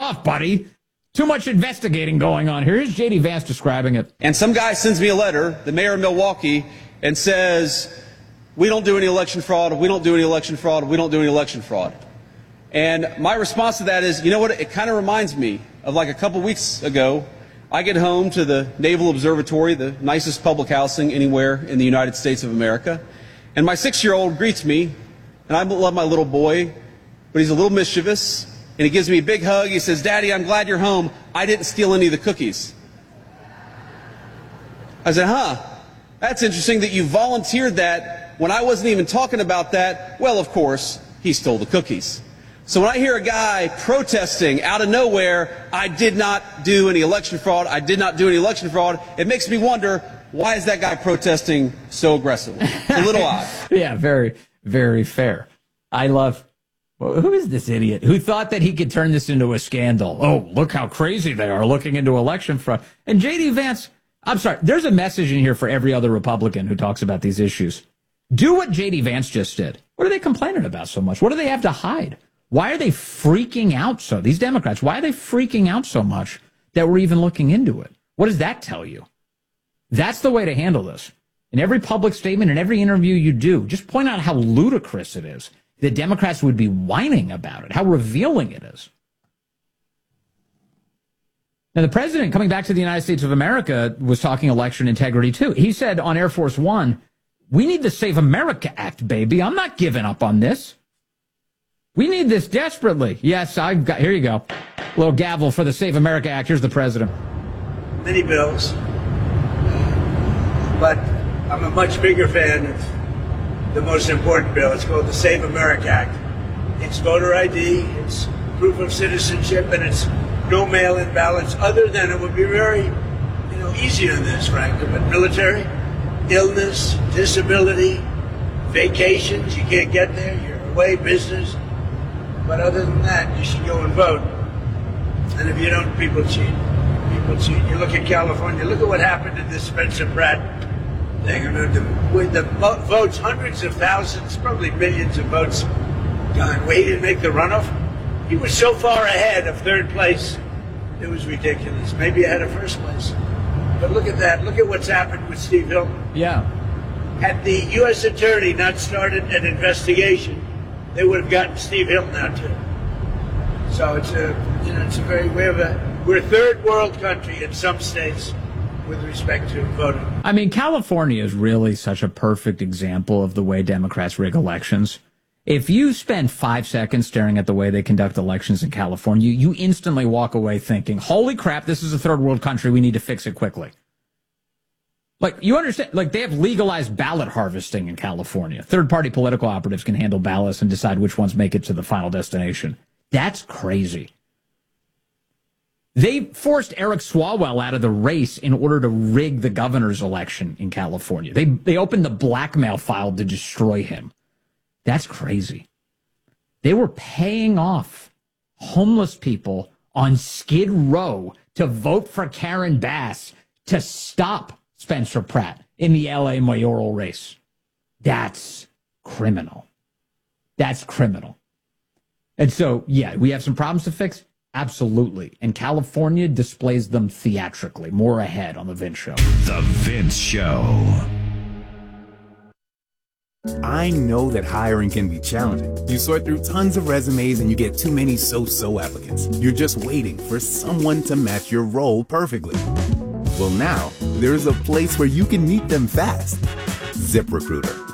off, buddy. Too much investigating going on here. Here's J.D. Vance describing it. And some guy sends me a letter, the mayor of Milwaukee, and says, we don't do any election fraud, we don't do any election fraud, we don't do any election fraud. And my response to that is, you know what, it kind of reminds me of like a couple weeks ago, I get home to the Naval Observatory, the nicest public housing anywhere in the United States of America, and my 6-year-old greets me, and I love my little boy, but he's a little mischievous, and he gives me a big hug. He says, Daddy, I'm glad you're home. I didn't steal any of the cookies. I said, that's interesting that you volunteered that when I wasn't even talking about that. Well, of course, he stole the cookies. So when I hear a guy protesting out of nowhere, I did not do any election fraud, I did not do any election fraud, it makes me wonder, why is that guy protesting so aggressively? It's a little odd. Yeah, very, very fair. I love, well, who is this idiot who thought that he could turn this into a scandal? Oh, look how crazy they are looking into election fraud. And J.D. Vance, I'm sorry, there's a message in here for every other Republican who talks about these issues. Do what J.D. Vance just did. What are they complaining about so much? What do they have to hide? Why are they freaking out so? These Democrats, why are they freaking out so much that we're even looking into it? What does that tell you? That's the way to handle this. In every public statement, in every interview you do, just point out how ludicrous it is. The Democrats would be whining about it, how revealing it is. Now, the president, coming back to the United States of America, was talking election integrity, too. He said on Air Force One, we need the Save America Act, baby. I'm not giving up on this. We need this desperately. Yes, here you go. A little gavel for the Save America Act. Here's the president. Many bills, but I'm a much bigger fan of the most important bill. It's called the Save America Act. It's voter ID, it's proof of citizenship, and it's no mail-in ballots, other than it would be very, easy on this, frankly, but military, illness, disability, vacations, you can't get there, you're away, business. But other than that, you should go and vote. And if you don't, people cheat. People cheat. You look at California, look at what happened to this Spencer Pratt thing. With the votes, hundreds of thousands, probably millions of votes gone. Well, he didn't make the runoff. He was so far ahead of third place, it was ridiculous. Maybe ahead of first place. But look at that. Look at what's happened with Steve Hilton. Yeah. Had the U.S. attorney not started an investigation, they would have gotten Steve Hilton out too. So we're a third world country in some states with respect to voting. I mean, California is really such a perfect example of the way Democrats rig elections. If you spend 5 seconds staring at the way they conduct elections in California, you instantly walk away thinking, holy crap, this is a third world country. We need to fix it quickly. Like, you understand, like, they have legalized ballot harvesting in California. Third-party political operatives can handle ballots and decide which ones make it to the final destination. That's crazy. They forced Eric Swalwell out of the race in order to rig the governor's election in California. They opened the blackmail file to destroy him. That's crazy. They were paying off homeless people on Skid Row to vote for Karen Bass to stop Spencer Pratt in the L.A. mayoral race. That's criminal. That's criminal. And so, yeah, we have some problems to fix. Absolutely. And California displays them theatrically. More ahead on The Vince Show. The Vince Show. I know that hiring can be challenging. You sort through tons of resumes and you get too many so-so applicants. You're just waiting for someone to match your role perfectly. Well, now, there's a place where you can meet them fast. ZipRecruiter.